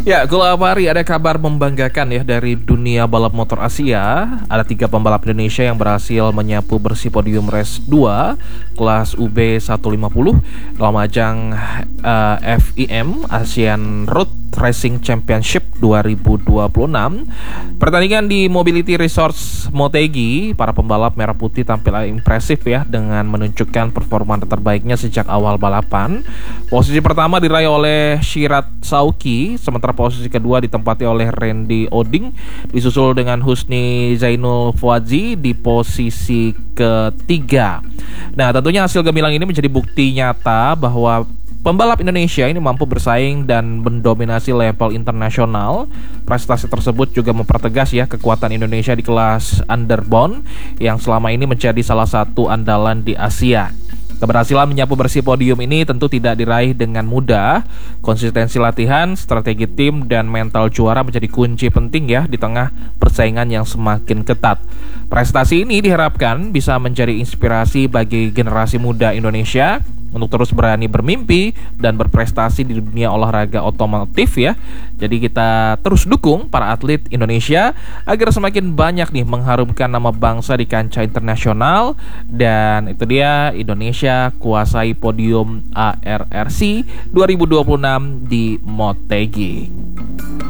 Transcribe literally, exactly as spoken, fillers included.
Ya, kalau hari ada kabar membanggakan ya dari dunia balap motor Asia. Ada tiga pembalap Indonesia yang berhasil menyapu bersih podium race dua kelas U B seratus lima puluh dalam ajang uh, F I M Asian Road Racing Championship dua ribu dua puluh enam. Pertandingan di Mobility Resorts Motegi, para pembalap merah putih tampil impresif ya dengan menunjukkan performa terbaiknya sejak awal balapan. Posisi pertama diraih oleh Shirat Sauki, sementara posisi kedua ditempati oleh Randy Oding, disusul dengan Husni Zainul Fuadzi di posisi ketiga. Nah, tentunya hasil gemilang ini menjadi bukti nyata bahwa pembalap Indonesia ini mampu bersaing dan mendominasi level internasional. Prestasi tersebut juga mempertegas ya kekuatan Indonesia di kelas underbone yang selama ini menjadi salah satu andalan di Asia. Keberhasilan menyapu bersih podium ini tentu tidak diraih dengan mudah. Konsistensi latihan, strategi tim, dan mental juara menjadi kunci penting ya di tengah persaingan yang semakin ketat. Prestasi ini diharapkan bisa menjadi inspirasi bagi generasi muda Indonesia untuk terus berani bermimpi dan berprestasi di dunia olahraga otomotif ya. Jadi kita terus dukung para atlet Indonesia agar semakin banyak nih mengharumkan nama bangsa di kancah internasional. Dan itu dia, Indonesia kuasai podium A R R C dua ribu dua puluh enam di Motegi.